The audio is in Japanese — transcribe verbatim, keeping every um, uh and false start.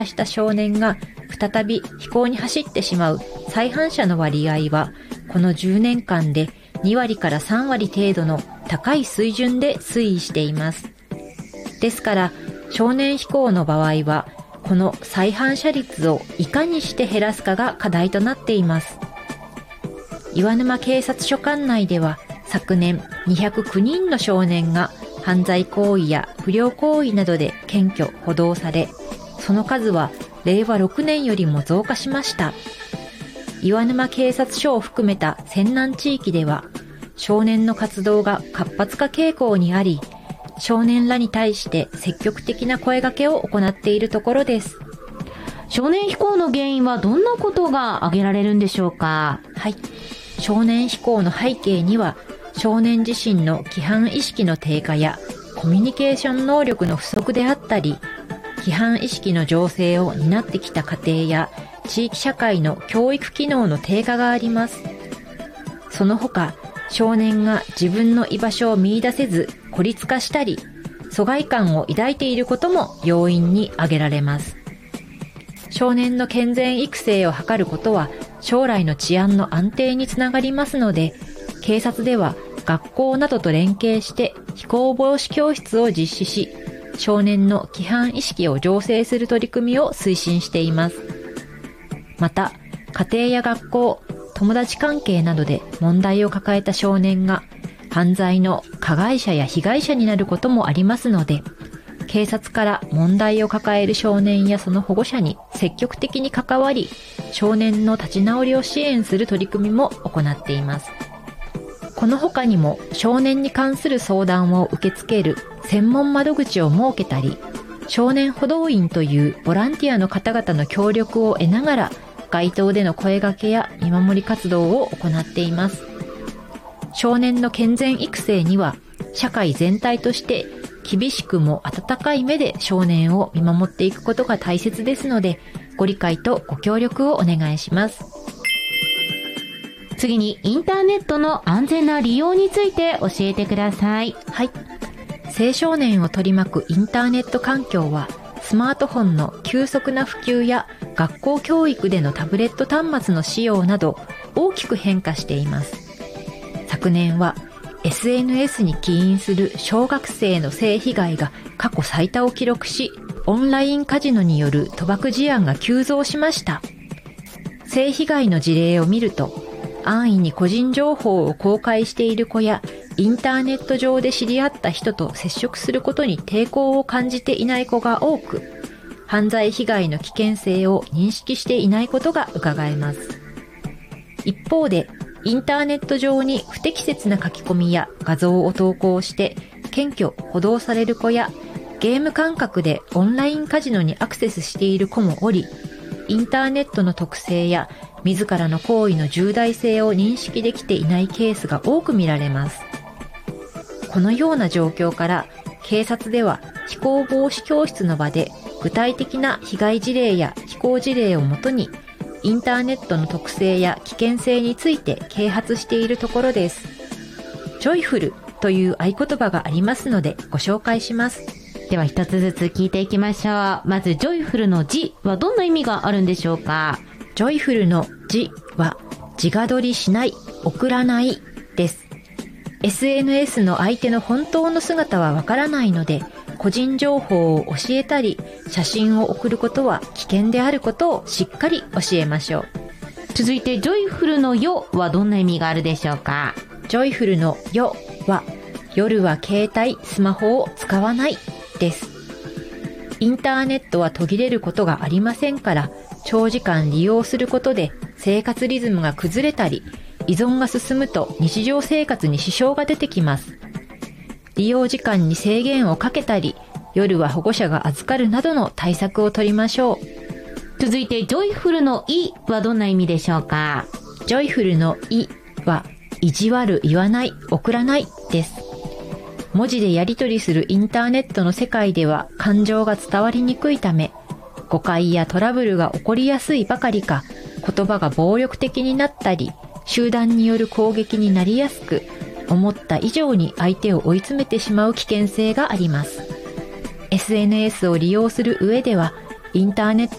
した少年が再び非行に走ってしまう再犯者の割合は、このじゅうねんかんでにわりからさんわり程度の高い水準で推移しています。ですから、少年非行の場合は、この再犯者率をいかにして減らすかが課題となっています。岩沼警察署管内では、昨年にひゃくきゅうにんの少年が犯罪行為や不良行為などで検挙・補導され、その数はれいわろくねんよりも増加しました。岩沼警察署を含めた泉南地域では、少年の活動が活発化傾向にあり、少年らに対して積極的な声掛けを行っているところです。 少年非行の原因はどんなことが挙げられるんでしょうか？ はい。少年非行の背景には、少年自身の規範意識の低下やコミュニケーション能力の不足であったり、規範意識の醸成を担ってきた家庭や地域社会の教育機能の低下があります。その他、少年が自分の居場所を見出せず孤立化したり、疎外感を抱いていることも要因に挙げられます。少年の健全育成を図ることは将来の治安の安定につながりますので、警察では学校などと連携して非行防止教室を実施し、少年の規範意識を醸成する取り組みを推進しています。また、家庭や学校、友達関係などで問題を抱えた少年が犯罪の加害者や被害者になることもありますので、警察から問題を抱える少年やその保護者に積極的に関わり、少年の立ち直りを支援する取り組みも行っています。この他にも少年に関する相談を受け付ける専門窓口を設けたり、少年補導員というボランティアの方々の協力を得ながら、街頭での声掛けや見守り活動を行っています。少年の健全育成には、社会全体として厳しくも温かい目で少年を見守っていくことが大切ですので、ご理解とご協力をお願いします。 次にインターネットの安全な利用について教えてください。 はい。青少年を取り巻くインターネット環境は、スマートフォンの急速な普及や学校教育でのタブレット端末の使用など大きく変化しています。昨年は エスエヌエス に起因する小学生の性被害が過去最多を記録し、オンラインカジノによる賭博事案が急増しました。性被害の事例を見ると、安易に個人情報を公開している子や、インターネット上で知り合った人と接触することに抵抗を感じていない子が多く、犯罪被害の危険性を認識していないことが伺えます。一方で、インターネット上に不適切な書き込みや画像を投稿して検挙・補導される子や、ゲーム感覚でオンラインカジノにアクセスしている子もおり、インターネットの特性や自らの行為の重大性を認識できていないケースが多く見られます。このような状況から、警察では非行防止教室の場で具体的な被害事例や非行事例をもとに、インターネットの特性や危険性について啓発しているところです。ジョイフルという合言葉がありますのでご紹介します。 では一つずつ聞いていきましょう。まずジョイフルの字はどんな意味があるんでしょうか？ ジョイフルの字は自画撮りしない、送らないです。エスエヌエス の相手の本当の姿はわからないので、個人情報を教えたり、写真を送ることは危険であることをしっかり教えましょう。 続いてジョイフルのよはどんな意味があるでしょうか？ ジョイフルのよは、夜は携帯、スマホを使わないです。インターネットは途切れることがありませんから、長時間利用することで生活リズムが崩れたり、依存が進むと日常生活に支障が出てきます。利用時間に制限をかけたり、夜は保護者が預かるなどの対策を取りましょう。 続いてジョイフルのいはどんな意味でしょうか？ ジョイフルのいは、意地悪言わない、送らないです。文字でやり取りするインターネットの世界では感情が伝わりにくいため、誤解やトラブルが起こりやすいばかりか、言葉が暴力的になったり、集団による攻撃になりやすく、思った以上に相手を追い詰めてしまう危険性があります。エスエヌエス を利用する上では、 インターネット